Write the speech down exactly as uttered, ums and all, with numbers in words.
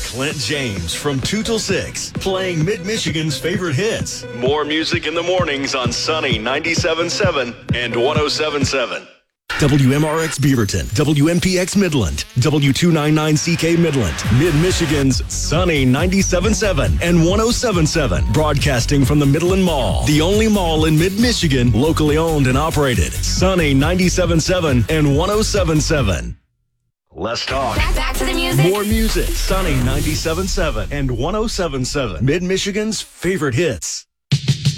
Clint James from two till six, playing Mid-Michigan's favorite hits. More music in the mornings on Sunny ninety-seven point seven and one oh seven point seven. W M R X Beaverton, W M P X Midland, W two ninety-nine C K Midland, Mid-Michigan's Sunny ninety-seven point seven and one oh seven point seven, broadcasting from the Midland Mall, the only mall in Mid-Michigan, locally owned and operated. Sunny ninety-seven point seven and one oh seven point seven. Let's talk. Back, back to the music. More music. Sunny ninety-seven point seven and one oh seven point seven, Mid-Michigan's favorite hits.